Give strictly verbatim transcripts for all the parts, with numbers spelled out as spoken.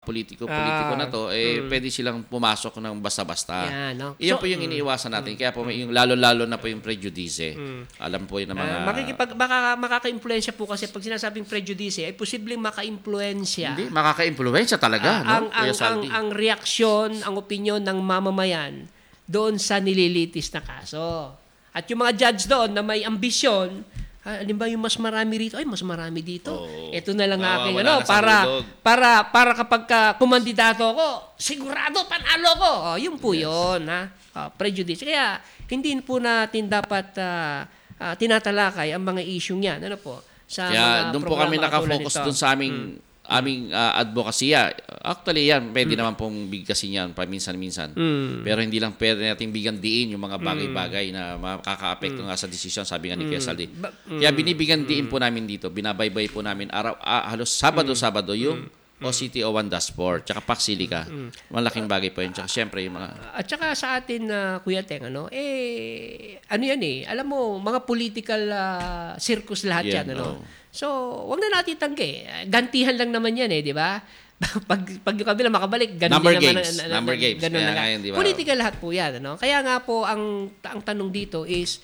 politiko-politiko Ah, na to, eh, mm. pwede silang pumasok ng basta-basta. Yan, no? Iyan So, po yung mm, iniiwasan natin. Kaya po, may- yung lalo-lalo na po yung prejudice. Mm. Alam po yun ng mga... Ah, makikipag baka makaka-impluwensya po kasi pag sinasabing prejudice ay posibleng maka-impluwensya. Hindi, makaka-impluwensya talaga, Ah, no? ang, ang, Kuya ang, Saldi. ang reaksyon, ang opinyon ng mamamayan doon sa nililitis na kaso. At yung mga judge doon na may ambisyon, ah, alin ba yung mas marami rito? Ay, mas marami dito. Oo. Ito na lang Nawawala aking na ano, sa para, hulog. para, para kapag ka kumandidato ko, sigurado panalo ko. Oh, yun po yun, ha? Ah, prejudice. Kaya, hindi po natin dapat ah, ah, tinatalakay ang mga issue niyan. Ano po? Sa Kaya mga doon po kami programa katulad nakafocus nito. doon sa aming aming uh, advokasya. Actually, yan, pwede naman pong bigkasin yan paminsan-minsan. Mm. Pero hindi lang pwede natin bigyan diin yung mga bagay-bagay na makaka-apekto nga sa desisyon, sabi nga ni Kuya Saldi. Ba- Kaya binibigyan diin po namin dito, binabaybay po namin araw, ah, halos Sabado-Sabado yung O C T O one Dashboard, tsaka Paxilica. Malaking bagay po yun. Tsaka syempre yung mga... At saka sa atin, na Kuya Teng, ano, eh, ano yan eh, alam mo, mga political ah, circus lahat Yeah, yan, ano. no. So, wag na natin tanggi. Gantihan lang naman yan eh, di ba? pag, pag yung kabila makabalik, ganun Number din naman. games. ang- ang- Number ang- games. ganun Kaya na nga. ngayon, di ba? Political lahat po yan, ano. Kaya nga po, ang, ang tanong dito is,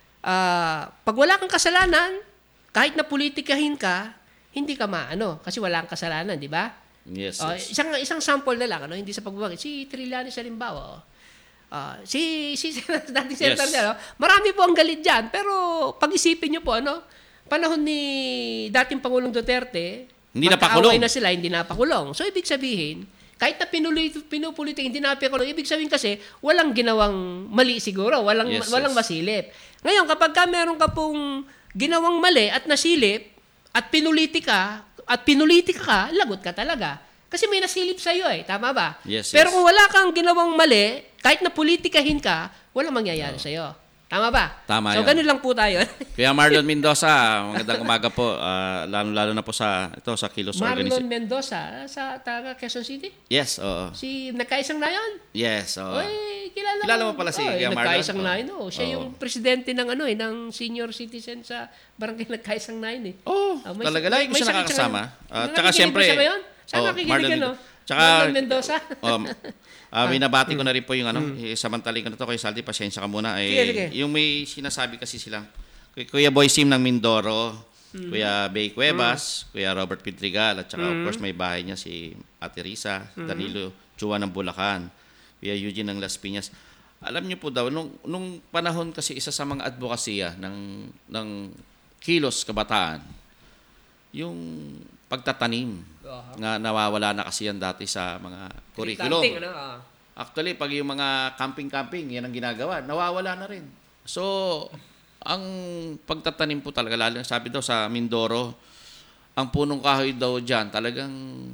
ah, pag wala kang kasalanan, kahit na politikahin ka, hindi ka maano, kasi wala kang kasalanan, di ba? Yes, Oh, yes. isang isang sample na lang ano, hindi sa pagbabagay. Si Trillanes halimbawa, oh. Ah, si si dating senator Yes. niya, no? Marami po ang galit diyan, pero pag-isipin niyo po ano, panahon ni dating Pangulong Duterte, Hindi na magkaaway pakulong. na sila, hindi na pakulong. So ibig sabihin, kahit na pinulit pinupulitin hindi na pakulong, ibig sabihin kasi walang ginawang mali siguro, walang Yes, walang yes. masilip. Ngayon kapag ka meron ka pong ginawang mali at nasilip at pinuliti ka, at pinuliti ka, lagot ka talaga. Kasi may nasilip sa iyo eh, tama ba? Yes, Pero yes. kung wala kang ginawang mali, kahit na politikahin ka, walang mangyayari sa iyo. Tama ba? Tama so, yun. ganun lang po tayo. Kuya Marlon Mendoza, magandang umaga po. Ah, lalo-lalo na po sa ito sa Kilos Marlon Organization. Mendoza, sa taga Quezon City. Yes, oo. Si nagkaisang nayon. Yes, oo. Oy, kilala, Kilala mo pala si oh, Kuya Marlon? Nagkaisang Oo. nayon. Oh. Siya Oo. yung presidente ng ano eh, ng senior citizen sa barangay Nagkaisang nayon eh. Oh, Ah, may- talaga lagi ko may siya sakit siya nakakasama. ngayon. Ah, Nakikinig tsaka ba siyempre, siya ngayon? Saan oh, nakikinig Marlon yan, Mendoza. no? Tsaka, Marlon Mendoza. um, ah, binabati ko na rin po yung ano, eh, samantaling ko na to, Kuya Saldi, pasensya ka muna. Eh, Sige, sige. Yung may sinasabi kasi sila, Kuy- Kuya Boy Sim ng Mindoro, Kuya Bay Cuevas, Kuya Robert Pedregal, at saka of course may bahay niya si Ate Risa, Danilo Chua ng Bulacan, Kuya Eugene ng Las Piñas. Alam niyo po daw, nung, nung panahon kasi isa sa mga advokasya ng, ng Kilos Kabataan, yung pagtatanim Aha. nga nawawala na kasi yan dati sa mga curriculum. Planting, ano? Ah. Actually, pag yung mga camping-camping, yan ang ginagawa, nawawala na rin. So, ang pagtatanim po talaga, lalo na sabi daw sa Mindoro, ang punong kahoy daw dyan, talagang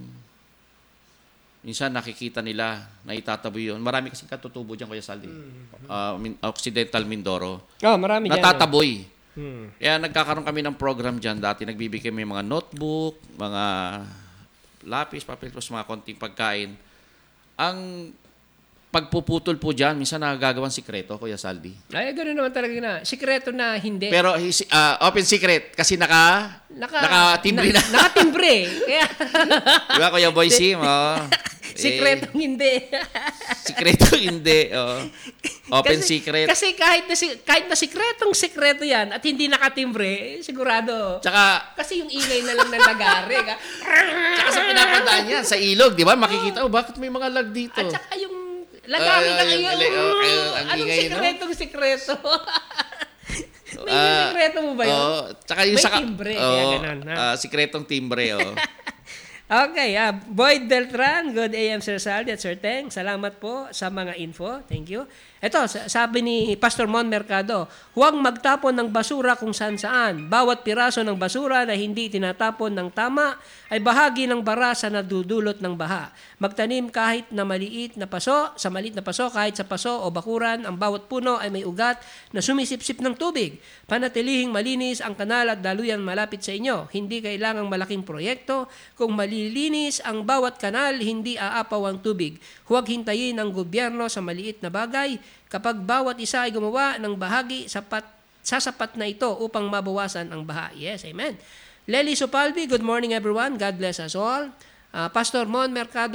minsan nakikita nila na itataboy yun. Marami kasing katutubo dyan, Kuya Saldi. Ah, Min- Occidental Mindoro. Oh, marami dyan. Natataboy. Hmm. Kaya nagkakaroon kami ng program dyan. Dati nagbibigay kami mga notebook, mga lapis, papel, plus mga konting pagkain. Ang pagpuputol po dyan, minsan nagagawang sikreto, Kuya Saldi. Ay, gano'n naman talaga na. Sikreto na hindi. Pero his- ah, open secret, kasi naka, Naka, nakatimbre na. Nakatimbre. Kaya, Di ba, Kuya Boy Sim? Oh. sikretong hindi. Sikreto hindi. Oh. Open kasi, secret. Kasi kahit na, si- kahit na sikretong sikreto yan at hindi nakatimbre, eh, sigurado. Tsaka, Kasi yung ingay na lang ng lagare. ka. tsaka sa pinapadaan yan, sa ilog, di ba? Makikita, oh, bakit may mga lag dito? At saka yung lagare Ah, na yung- kayo. yung- oh, ayun, ang Anong ingay, no? sikretong sikreto? May Ah, sikreto mo ba yun? Oo. Tsaka yung May sa... timbre, Oo, kaya ganun, ha? ah, sikretong timbre, oh. Okay, ah, Boyd Beltran, good A M Sir Saldi at Sir Teng. Salamat po sa mga info. Thank you. Ito, sa- sabi ni Pastor Mon Mercado, huwag magtapon ng basura kung saan-saan. Bawat piraso ng basura na hindi tinatapon ng tama ay bahagi ng bara sa nadudulot ng baha. Magtanim kahit na maliit na paso, sa maliit na paso, kahit sa paso o bakuran, ang bawat puno ay may ugat na sumisipsip ng tubig. Panatilihing malinis ang kanal at daluyan malapit sa inyo. Hindi kailangang malaking proyekto. Kung malilinis ang bawat kanal, hindi aapaw ang tubig. Huwag hintayin ang gobyerno sa maliit na bagay. Kapag bawat isa ay gumawa ng bahagi, sapat, sasapat na ito upang mabawasan ang baha. Yes, amen. Lely Sopalvi, good morning everyone. God bless us all. Ah, Pastor Mon Mercado,